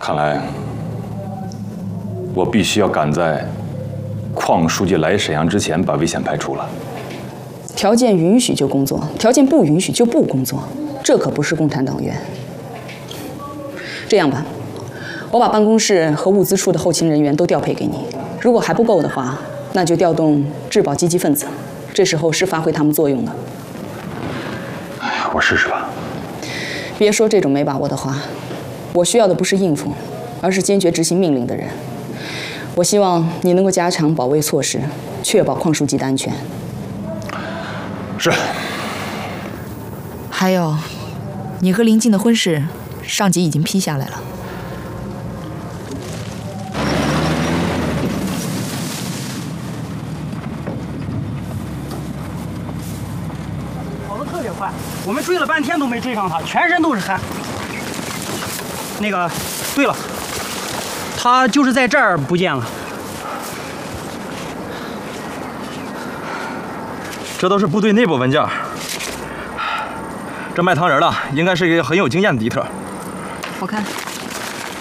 看来我必须要赶在邝书记来沈阳之前把危险排除了。 条件允许就工作，条件不允许就不工作，这可不是共产党员。这样吧，我把办公室和物资处的后勤人员都调配给你，如果还不够的话，那就调动质保积极分子，这时候是发挥他们作用的。 哎呀，我试试吧。 别说这种没把握的话，我需要的不是应付，而是坚决执行命令的人。我希望你能够加强保卫措施，确保邝书记的安全。 是。 还有，你和林静的婚事，上级已经批下来了。 跑得特别快，我们追了半天都没追上他，全身都是汗。那个，对了，他就是在这儿不见了。 这都是部队内部文件。这卖糖人的应该是一个很有经验的敌特。 我看。